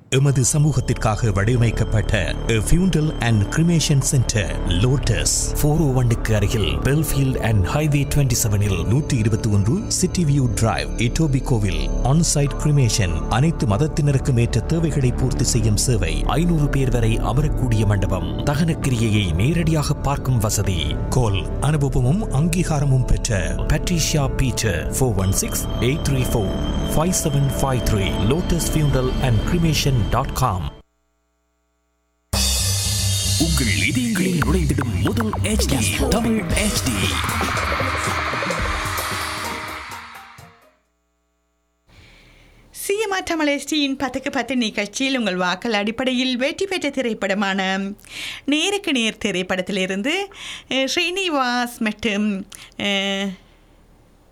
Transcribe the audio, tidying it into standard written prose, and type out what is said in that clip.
எமது சமூகத்திற்காக வடிவமைக்கப்பட்ட ஃபியூண்டல் அண்ட் கிரிமேஷன் சென்டர் லோட்டஸ் 401க்கு அருகில் Belfield and highway 27இல் 121 city view drive இட்டோபிகோவில் on-site cremation. அனைத்து மதத்தினருக்கும் ஏற்ற தேவைகளை பூர்த்தி செய்யும் சேவை. 500 பேர் வரை அமரக்கூடிய மண்டபம். தகனக்கிரியையை நேரடியாக பார்க்கும் வசதி. கோல் அனுபவமும் அங்கீகாரமும் பெற்ற பட்ரிஷியா பீட்டர் 416-834-5753 lotusfuneralandcremation.com. உங்கள் இதயங்களில் நுழைந்திடும் முதல் HD Tamil HD. CMR Tamil HDயின் 10க்கு 10 நிகழ்ச்சியில் உங்கள் வாக்கள் அடிப்படையில் வெற்றி பெற்ற திரைப்படமான நேருக்கு நேர் திரைப்படத்திலிருந்து ஸ்ரீனிவாஸ் மற்றும்